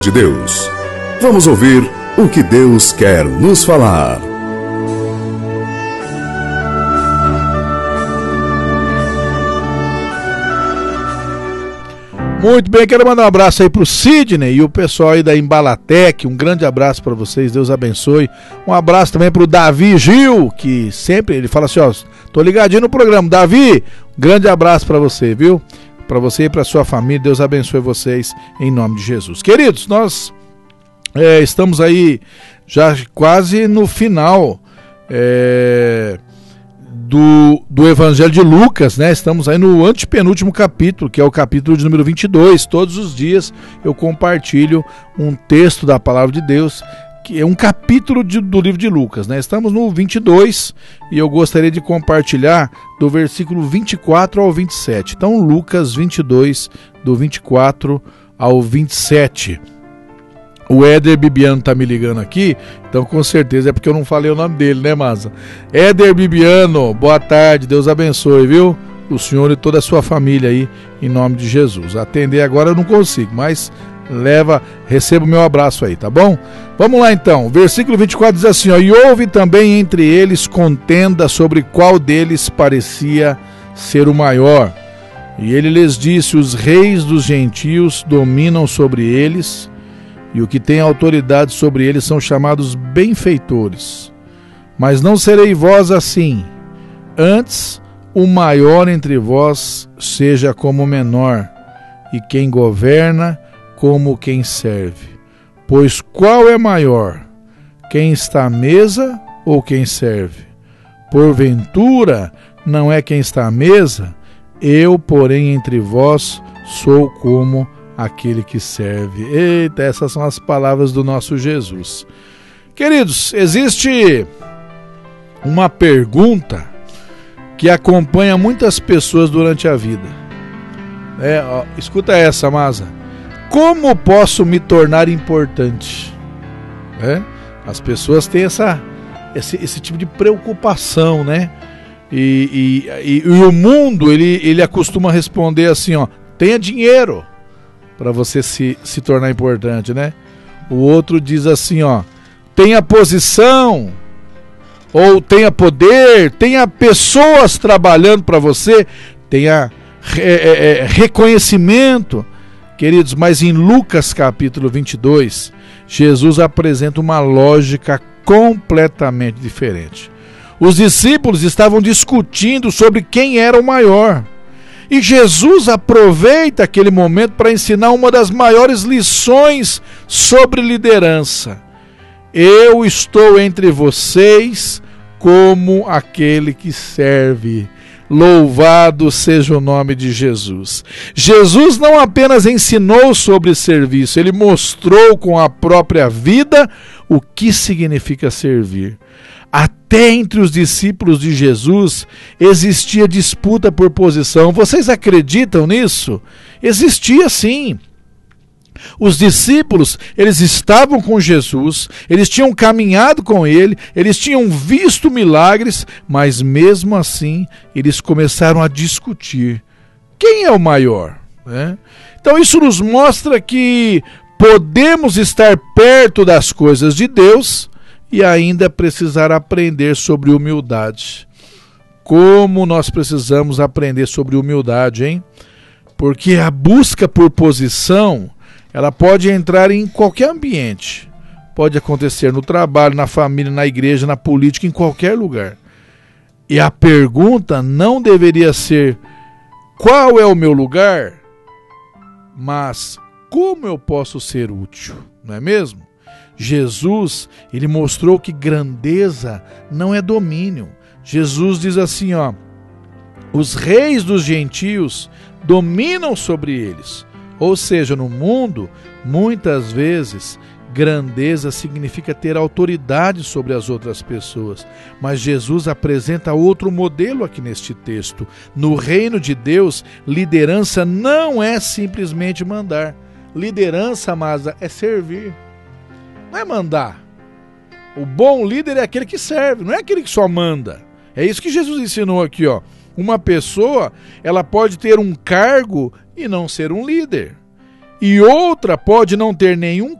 de Deus. Vamos ouvir o que Deus quer nos falar. Muito bem, quero mandar um abraço aí pro Sidney e o pessoal aí da Embalatec, um grande abraço para vocês, Deus abençoe. Um abraço também pro Davi Gil, que sempre ele fala assim, ó, tô ligadinho no programa. Davi, um grande abraço para você, viu? Para você e para sua família, Deus abençoe vocês em nome de Jesus. Queridos, nós estamos aí já quase no final do Evangelho de Lucas, né? Estamos aí no antepenúltimo capítulo, que é o capítulo de número 22. Todos os dias eu compartilho um texto da Palavra de Deus, que é um capítulo do livro de Lucas, né? Estamos no 22 e eu gostaria de compartilhar do versículo 24 ao 27. Então, Lucas 22, do 24 ao 27. O Éder Bibiano tá me ligando aqui, então com certeza é porque eu não falei o nome dele, né, Maza? Éder Bibiano, boa tarde, Deus abençoe, viu? O senhor e toda a sua família aí, em nome de Jesus. Atender agora eu não consigo, mas receba o meu abraço aí, tá bom? Vamos lá então, o versículo 24 diz assim, ó, e houve também entre eles contenda sobre qual deles parecia ser o maior. E ele lhes disse, os reis dos gentios dominam sobre eles, e o que tem autoridade sobre eles são chamados benfeitores. Mas não serei vós assim. Antes, o maior entre vós seja como o menor, e quem governa como quem serve. Pois qual é maior? Quem está à mesa ou quem serve? Porventura, não é quem está à mesa? Eu, porém, entre vós sou como aquele que serve. Eita, essas são as palavras do nosso Jesus. Queridos, existe uma pergunta que acompanha muitas pessoas durante a vida. Escuta essa, Maza. Como posso me tornar importante? As pessoas têm esse tipo de preocupação, né? E o mundo, ele acostuma responder assim, ó, tenha dinheiro para você se tornar importante, né? O outro diz assim, ó, tenha posição, ou tenha poder, tenha pessoas trabalhando para você, tenha reconhecimento. Queridos, mas em Lucas capítulo 22, Jesus apresenta uma lógica completamente diferente. Os discípulos estavam discutindo sobre quem era o maior. E Jesus aproveita aquele momento para ensinar uma das maiores lições sobre liderança. Eu estou entre vocês como aquele que serve. Louvado seja o nome de Jesus. Jesus não apenas ensinou sobre serviço, ele mostrou com a própria vida o que significa servir. Até entre os discípulos de Jesus existia disputa por posição. Vocês acreditam nisso? Existia sim. Os discípulos, eles estavam com Jesus, eles tinham caminhado com ele, eles tinham visto milagres, mas mesmo assim eles começaram a discutir. Quem é o maior? Então isso nos mostra que podemos estar perto das coisas de Deus e ainda precisar aprender sobre humildade. Como nós precisamos aprender sobre humildade, hein? Porque a busca por posição, ela pode entrar em qualquer ambiente. Pode acontecer no trabalho, na família, na igreja, na política, em qualquer lugar. E a pergunta não deveria ser qual é o meu lugar, mas como eu posso ser útil, não é mesmo? Jesus, ele mostrou que grandeza não é domínio. Jesus diz assim, ó, os reis dos gentios dominam sobre eles. Ou seja, no mundo, muitas vezes, grandeza significa ter autoridade sobre as outras pessoas. Mas Jesus apresenta outro modelo aqui neste texto. No reino de Deus, liderança não é simplesmente mandar. Liderança, amada, é servir. Não é mandar. O bom líder é aquele que serve, não é aquele que só manda. É isso que Jesus ensinou aqui, ó. Uma pessoa, ela pode ter um cargo e não ser um líder. e outra pode não ter nenhum